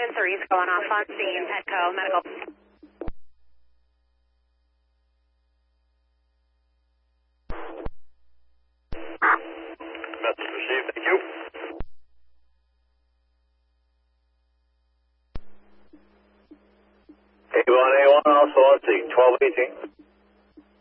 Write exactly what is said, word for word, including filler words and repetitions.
ten three is going off on scene, Petco, medical. Message received, thank you. A one A one also on scene, twelve eighteen.